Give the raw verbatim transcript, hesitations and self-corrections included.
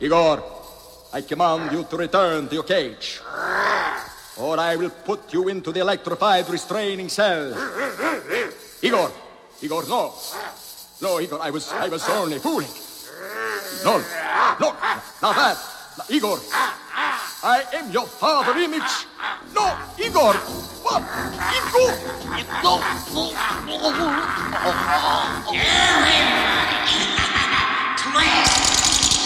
Igor, I command you to return to your cage, or I will put you into the electrified restraining cell. Igor, Igor, no. No, Igor, I was, I was only fooling. No, no, not that. Igor, I am your father image. No, Igor, what? Igor! No, no, no. Kill him! Please!